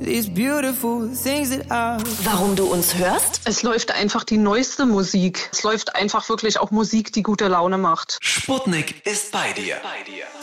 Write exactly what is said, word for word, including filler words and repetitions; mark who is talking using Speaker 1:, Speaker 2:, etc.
Speaker 1: these beautiful things that I...
Speaker 2: Warum du uns hörst?
Speaker 3: Es läuft einfach die neueste Musik. Es läuft einfach wirklich auch Musik, die gute Laune macht.
Speaker 4: Sputnik ist bei dir.